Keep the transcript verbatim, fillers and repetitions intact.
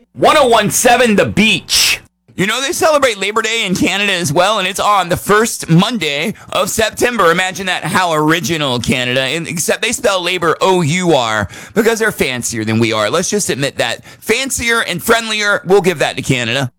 ten seventeen The Beach. You know, they celebrate Labor Day in Canada as well, and it's on the first Monday of September. Imagine that, how original, Canada. And except they spell labor O U R because they're fancier than we are. Let's just admit that. Fancier and friendlier, we'll give that to Canada.